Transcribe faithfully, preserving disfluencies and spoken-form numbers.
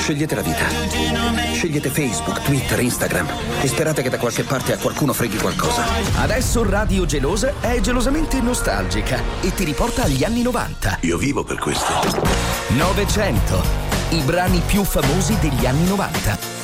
Scegliete la vita. Scegliete Facebook, Twitter, Instagram e sperate che da qualche parte a qualcuno freghi qualcosa. Adesso Radio Gelosa è gelosamente nostalgica e ti riporta agli anni novanta. Io vivo per questo. novecento. I brani più famosi degli anni novanta.